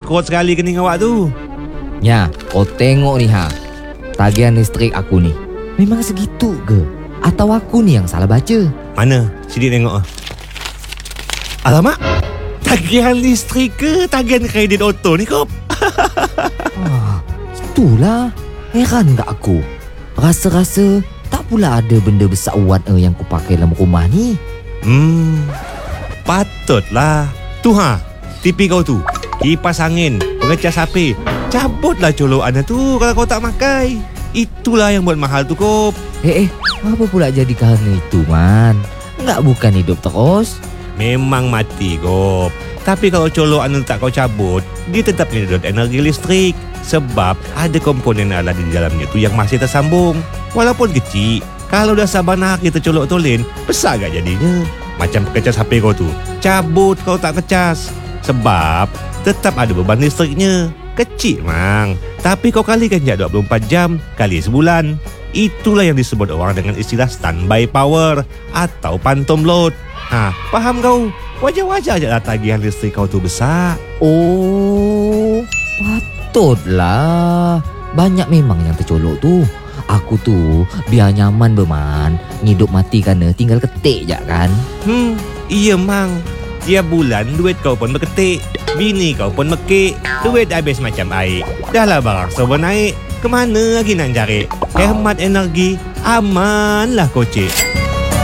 kuat sekali kening awak tu. Ya, kau tengok ni tagihan listrik aku ni memang segitu ke? Atau aku ni yang salah baca? Mana? Sini tengok. Alamak, tagihan listrik ke tagihan kredit auto ni kop? Itulah, heran tak aku. Rasa-rasa tak pula ada benda besar uat yang ku pakai dalam rumah ni. Patutlah. Tu TV kau tu, kipas angin, pengecas HP, cabutlah colokan tu kalau kau tak pakai. Itulah yang buat mahal tu kop. Apa pula jadi kerana itu, Man? Enggak, bukan hidup terus. Memang mati kop. Tapi kalau colokan tak kau cabut, dia tetap menyedot energi listrik. Sebab ada komponen alat di dalamnya tu yang masih tersambung. Walaupun kecil, kalau dah sabar nak kita colok tolin, besar gak jadinya? Macam pengecas HP kau tu, cabut kau tak kecas. Sebab tetap ada beban listriknya. Kecil mang, tapi kau kalikan je 24 jam kali sebulan. Itulah yang disebut orang dengan istilah standby power atau phantom load. Faham kau? Wajar-wajar je lah tagihan listrik kau tu besar. Oh, patutlah. Banyak memang yang tercolok tu. Aku tu biar nyaman berman, hidup mati kerana tinggal ketik je kan. Iya mang. Tiap bulan duit kau pun berketik, bini kau pun mekik, duit habis macam air. Dah lah barang serba naik, kemana lagi nak cari? Hemat energi, amanlah kocik.